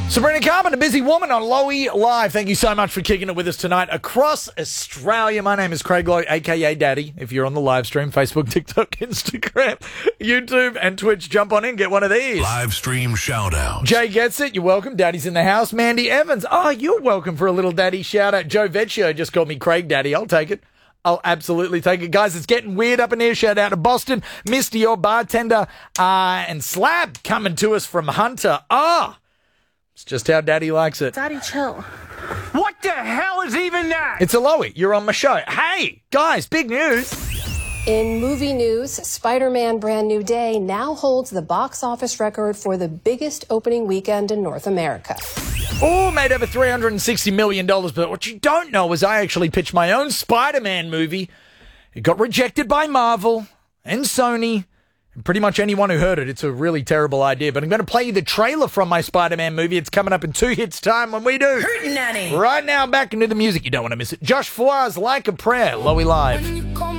Sabrina Carpenter, a busy woman on Lowy Live. Thank you so much for kicking it with us tonight across Australia. My name is Craig Lowe, a.k.a. Daddy. If you're on the live stream, Facebook, TikTok, Instagram, YouTube, and Twitch, jump on in, get one of these. Live stream shout-out. Jay gets it. You're welcome. Daddy's in the house. Mandy Evans. Oh, you're welcome for a little daddy shout-out. Joe Vecchio just called me Craig Daddy. I'll take it. I'll absolutely take it. Guys, it's getting weird up in here. Shout out to Boston. Misty, your bartender, and Slab coming to us from Hunter. It's just how Daddy likes it. Daddy, chill. What the hell is even that? It's Aloe. You're on my show. Hey, guys, big news. In movie news, Spider-Man Brand New Day now holds the box office record for the biggest opening weekend in North America. Made over $360 million. But what you don't know is I actually pitched my own Spider-Man movie. It got rejected by Marvel and Sony. And pretty much anyone who heard it, it's a really terrible idea. But I'm going to play you the trailer from my Spider-Man movie. It's coming up in 2 hits time when we do. Hurtin' Nanny. Right now, back into the music. You don't want to miss it. Josh Fawaz, Like a Prayer, Lowy Live.